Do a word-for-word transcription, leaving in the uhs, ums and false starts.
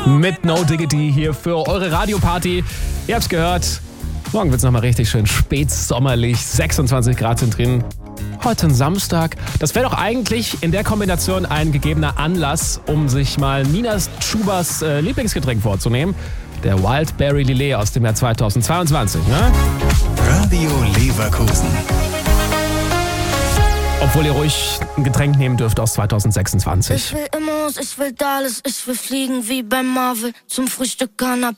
mit No Diggity hier für eure Radioparty. Ihr habt's gehört, morgen wird's nochmal richtig schön spätsommerlich, sechsundzwanzig Grad sind drin. Heute ein Samstag. Das wäre doch eigentlich in der Kombination ein gegebener Anlass, um sich mal Nina Schubers äh, Lieblingsgetränk vorzunehmen. Der Wildberry Lillet aus dem Jahr zweitausendzweiundzwanzig, ne? Radio Leverkusen. Obwohl ihr ruhig ein Getränk nehmen dürft aus zweitausendsechsundzwanzig. Ich will Immos, ich will Dallas, ich will fliegen wie bei Marvel. Zum Frühstück Canapé